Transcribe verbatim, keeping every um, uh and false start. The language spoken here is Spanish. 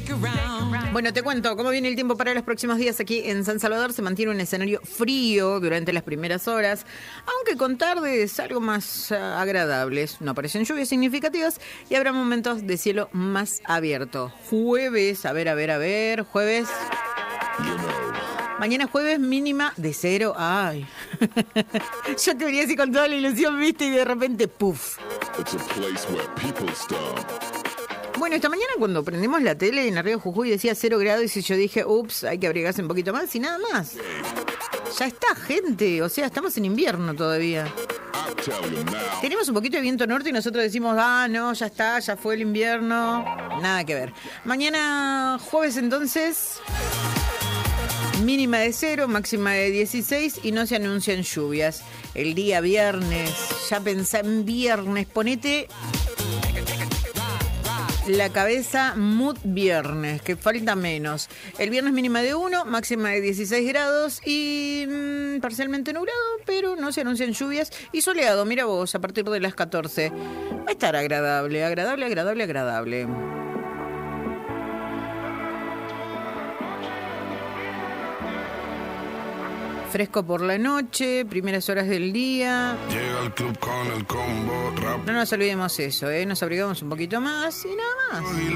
Bueno, te cuento cómo viene el tiempo para los próximos días aquí en San Salvador. Se mantiene un escenario frío durante las primeras horas, aunque con tardes algo más uh, agradables. No aparecen lluvias significativas y habrá momentos de cielo más abierto. Jueves, a ver, a ver, a ver, jueves... Mañana jueves mínima de cero. Ay. Yo te venía así con toda la ilusión, viste, y de repente, ¡puf! Bueno, esta mañana cuando prendimos la tele en Arriba Jujuy decía cero grados y yo dije, ups, hay que abrigarse un poquito más y nada más. Ya está, gente. O sea, estamos en invierno todavía. Tenemos un poquito de viento norte y nosotros decimos, ah, no, ya está, ya fue el invierno. Nada que ver. Mañana jueves entonces... Mínima de cero, máxima de dieciséis y no se anuncian lluvias. El día viernes, ya pensá en viernes, ponete la cabeza mood viernes, que falta menos. El viernes mínima de uno, máxima de dieciséis grados y mmm, parcialmente nublado, pero no se anuncian lluvias y soleado, mira vos, a partir de las catorce. Va a estar agradable, agradable, agradable, agradable. Fresco por la noche, primeras horas del día. Llega al club con el combo rap. No nos olvidemos eso, ¿eh? Nos abrigamos un poquito más y nada más.